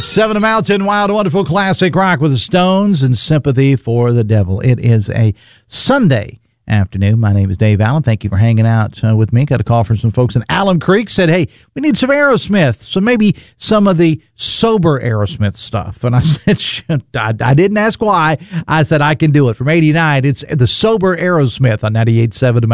Seven of Mountain, wild, wonderful classic rock with the Stones and Sympathy for the Devil. It is a Sunday afternoon. My name is Dave Allen. Thank you for hanging out with me. Got a call from some folks in Alum Creek. Said, hey, we need some Aerosmith. So maybe some of the sober Aerosmith stuff. And I said, I didn't ask why. I said, I can do it. From 89, it's the sober Aerosmith on 98.7